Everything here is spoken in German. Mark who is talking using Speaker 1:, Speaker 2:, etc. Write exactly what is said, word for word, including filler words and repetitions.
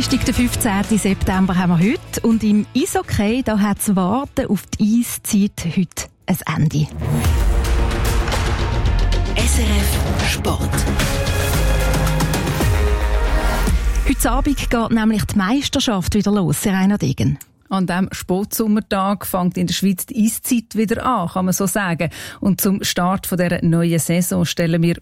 Speaker 1: Dienstag, den fünfzehnten September haben wir heute. Und im Eishockey, da hat das Warten auf die Eiszeit heute ein Ende.
Speaker 2: S R F Sport.
Speaker 1: Heute Abend geht nämlich die Meisterschaft wieder los, Rainer Degen.
Speaker 3: An diesem Sportsommertag fängt in der Schweiz die Eiszeit wieder an, kann man so sagen. Und zum Start von dieser neuen Saison stellen wir